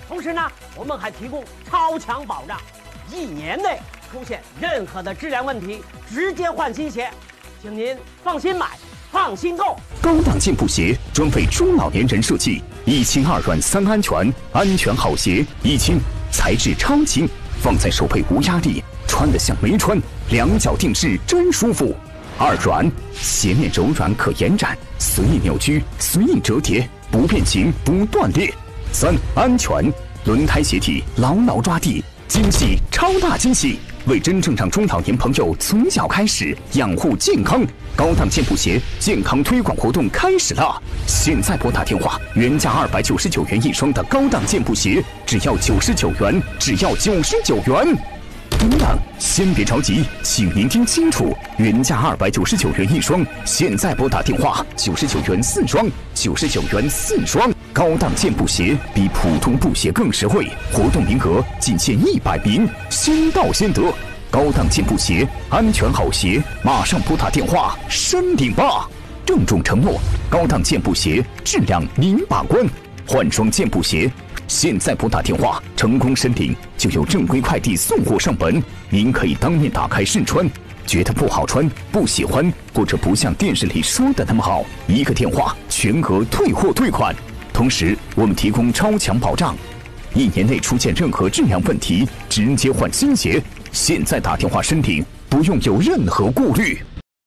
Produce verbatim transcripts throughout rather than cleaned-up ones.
同时呢，我们还提供超强保障，一年内出现任何的质量问题，直接换新鞋，请您放心买，放心购。 高档健步鞋专为中老年人设计，一轻二软三安全，安全好鞋。一轻，材质超轻，放在手背无压力，穿得像没穿，两脚定制真舒服。二软，鞋面柔软可延展，随意扭曲，随意折叠，不变形不断裂。三安全，轮胎鞋体牢牢抓地，惊喜超大惊喜！为真正让中老年朋友从小开始养护健康，高档健步鞋健康推广活动开始了！现在拨打电话，原价二百九十九元一双的高档健步鞋，只要九十九元，只要九十九元。等等，先别着急，请您听清楚，原价二百九十九元一双，现在拨打电话九十九元四双，九十九元四双。高档健步鞋比普通布鞋更实惠，活动名额仅限一百名，先到先得。高档健步鞋，安全好鞋，马上拨打电话申领吧！郑重承诺，高档健步鞋质量您把关，换双健步鞋。现在拨打电话，成功申领就有正规快递送货上门，您可以当面打开试穿，觉得不好穿、不喜欢，或者不像电视里说的那么好，一个电话全额退货退款。同时，我们提供超强保障，一年内出现任何质量问题，直接换新鞋。现在打电话申领，不用有任何顾虑。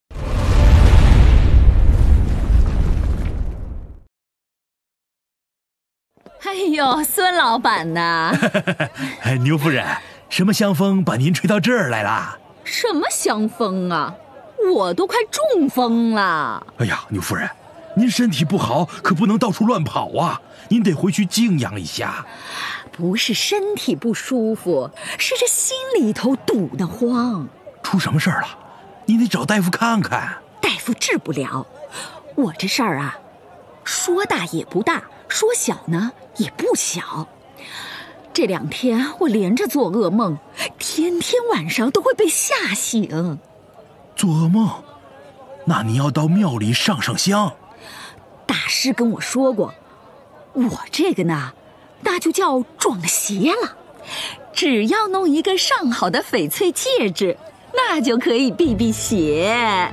哎呦，孙老板呐！ 牛夫人，什么香风把您吹到这儿来了？ 什么香风啊？我都快中风了！ 哎呀，牛夫人，您身体不好，可不能到处乱跑啊！您得回去静养一下。 不是身体不舒服，是这心里头堵得慌。 出什么事儿了？您得找大夫看看。 大夫治不了，我这事儿啊，说大也不大，说小呢也不小。这两天我连着做噩梦，天天晚上都会被吓醒。 做噩梦？那你要到庙里上上香。 大师跟我说过，我这个呢，那就叫撞邪了。只要弄一个上好的翡翠戒指，那就可以避避邪。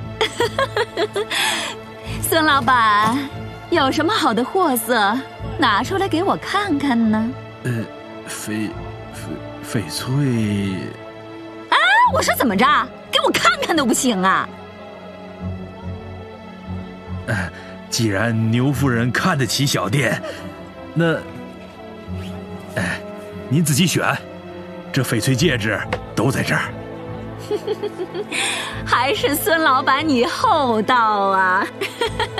孙老板，有什么好的货色，拿出来给我看看呢？ 呃，翡翡翡翠…… 啊！我说怎么着？给我看看都不行啊！ 呃，既然牛夫人看得起小店，那……哎，您自己选，这翡翠戒指都在这儿。 还是孙老板你厚道啊！